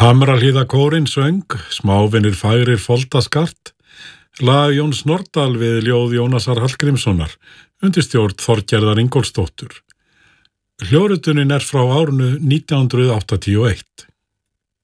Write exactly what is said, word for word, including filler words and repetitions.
Hamrahlíðakórinn söng, Smávinir færir foldaskart, lag Jóns Nordal við ljóð Jónasar Hallgrímssonar, undir stjórn Þorgerðar Ingólfsdóttur. Hljóðritunin er frá árinu nítján hundruð áttatíu og eitt.